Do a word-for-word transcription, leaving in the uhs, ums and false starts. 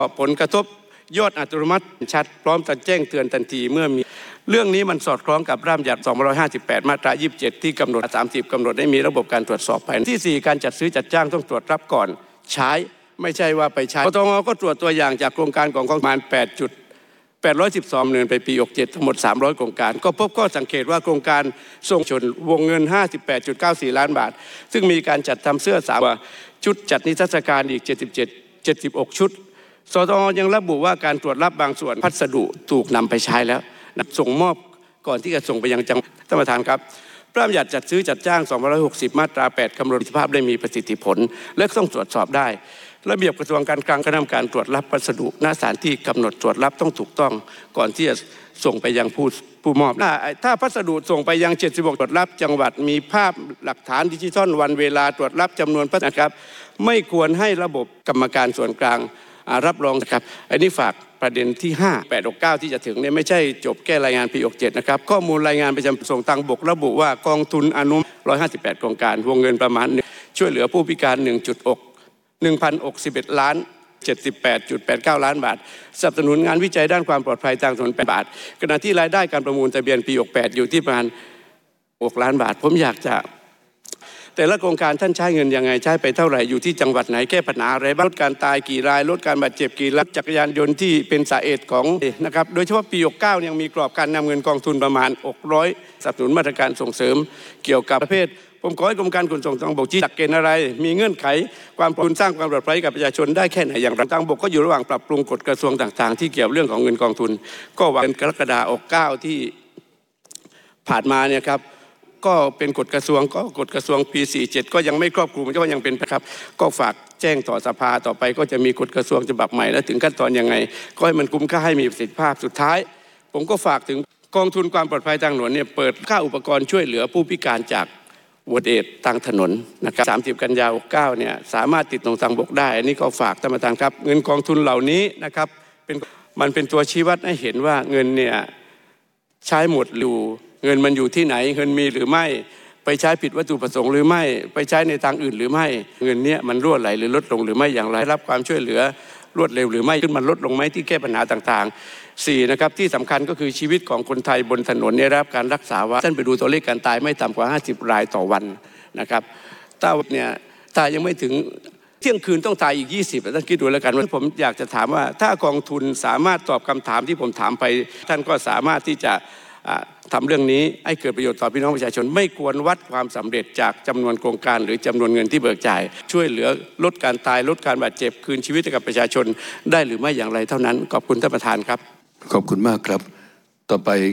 ผลกระทบยอดอัตโนมัติชัดพร้อมจะแจ้งเตือนทันทีเมื่อมีเรื่องนี้มันสอดคล้องกับร่างบัญญัติสองร้อยห้าสิบแปดมาตรายี่สิบเจ็ดที่กำหนดสามสิบกำหนดให้มีระบบการตรวจสอบภายในที่สี่การจัดซื้อจัดจ้างต้องตรวจรับก่อนใช้ไม่ใช่ว่าไปใช้ปตงก็ตรวจตัวอย่างจากโครงการของประมาณแปดจุดแปดร้อยสิบสองเงินไปปีหกเจ็ดทั้งหมดสามร้อยโครงการก็พบข้อสังเกตว่าโครงการส่งชนวงเงิน ห้าสิบแปดจุดเก้าสี่ ล้านบาทซึ่งมีการจัดทำเสื้อสาวชุดจัดนิทรรศการอีกเจ็ดสิบเจ็ด เจ็ดสิบหกชุดสตงยังระบุว่าการตรวจรับบางส่วนพัสดุถูกนำไปใช้แล้วส่งมอบก่อนที่จะส่งไปยังจังหวัดท่านประธานครับพระราชบัญญัติจัดซื้อจัดจ้างสองร้อยหกสิบมาตราแปดกำหนดประสิทธิภาพได้มีประสิทธิผลและต้องตรวจสอบได้ระเบียบกระทรวงการคลังคณะกรรมการตรวจรับพัสดุณสถานที่กำหนดตรวจรับต้องถูกต้องก่อนที่จะส่งไปยังผู้ผู้มอบถ้าพัสดุส่งไปยังเจ็ดสิบหกตรวจรับจังหวัดมีภาพหลักฐานดิจิทัลวันเวลาตรวจรับจำนวนพัสดุนะครับไม่ควรให้ระบบกรรมการส่วนกลางรับรองนะครับอันนี้ฝากประเด็นที่ห้า แปด หก เก้าที่จะถึงเนี่ยไม่ใช่จบแก้รายงานปีหกเจ็ดนะครับข้อมูลรายงานประจำส่งทางบกระบุว่ากองทุนอนุหนึ่งร้อยห้าสิบแปดโครงการวงเงินประมาณช่วยเหลือผู้พิการ หนึ่งจุดหนึ่งพันหกสิบเอ็ด ล้าน เจ็ดสิบแปดจุดแปดเก้า ล้านบาทสนับสนุนงานวิจัยด้านความปลอดภัยทางถนนแปดบาทขณะที่รายได้การประมูลทะเบียนปีหกแปดอยู่ที่ประมาณหกล้านบาทผมอยากจะแต่ละโครงการท่านใช้เงินยังไงใช้ไปเท่าไหร่อยู่ที่จังหวัดไหนแก้ปัญหาอะไรบ้างลดการตายกี่รายลดการบาดเจ็บกี่รายจักรยานยนต์ที่เป็นสาเหตุของนะครับโดยเฉพาะปีหกเก้ายังมีกรอบการนำเงินกองทุนประมาณหกร้อยสนับสนุนมาตรการส่งเสริมเกี่ยวกับประเภทผมขอให้กรมการขนส่งทางบกชี้หลักเกณฑ์อะไรมีเงื่อนไขความปลอดภัยสร้างความปลอดภัยกับประชาชนได้แค่ไหนอย่างไรทางบกก็อยู่ระหว่างปรับปรุงกฎกระทรวงต่างๆที่เกี่ยวเรื่องของเงินกองทุนก็หวังกรกฎาคมเก้าที่ผ่านมาเนี่ยครับก็เป็นกฎกระทรวงก็กฎกระทรวงปีสี่สิบเจ็ดก็ยังไม่ครอบคลุมก็ยังเป็นครับก็ฝากแจ้งต่อสภาต่อไปก็จะมีกฎกระทรวงฉบับใหม่และถึงขั้นตอนยังไงก็ให้มันคุ้มค่าให้มีประสิทธิภาพสุดท้ายผมก็ฝากถึงกองทุนความปลอดภัยทางถนนเนี่ยเปิดค่าอุปกรณ์ช่วยเหลือผู้พิการจากอุบัติเหตุทางถนนนะครับสามสิบกันยายนหกเก้าเนี่ยสามารถติดลงทางบกได้อันนี้ก็ฝากท่านประธานครับเงินกองทุนเหล่านี้นะครับเป็นมันเป็นตัวชี้วัดให้เห็นว่าเงินเนี่ยใช้หมดอยู่เงินมันอยู่ที่ไหนเงินมีหรือไม่ไปใช้ผิดวัตถุประสงค์หรือไม่ไปใช้ในทางอื่นหรือไม่เงินเนี้ยมันรั่วไหลหรือลดลงหรือไม่อย่างไรรับความช่วยเหลือรวดเร็วหรือไม่ขึ้นมันลดลงไหมที่แก้ปัญหาต่างๆสี่นะครับที่สำคัญก็คือชีวิตของคนไทยบนถนนเนี่ยรับการรักษาว่าท่านไปดูตัวเลขการตายไม่ต่ำกว่าห้าสิบรายต่อวันนะครับถ้าเนี่ยตายยังไม่ถึงเที่ยงคืนต้องตายอีกยี่สิบท่านคิดดูแล้วกันว่าผมอยากจะถามว่าถ้ากองทุนสามารถตอบคำถามที่ผมถามไปท่านก็สามารถที่จะทำเรื่องนี้ให้เกิดประโยชน์ต่อพี่น้องประชาชนไม่ควรวัดความสำเร็จจากจำนวนโครงการหรือจำนวนเงินที่เบิกจ่ายช่วยเหลือลดการตายลดการบาดเจ็บคืนชีวิตให้กับประชาชนได้หรือไม่อย่างไรเท่านั้นขอบคุณท่านประธานครับขอบคุณมากครับต่อไป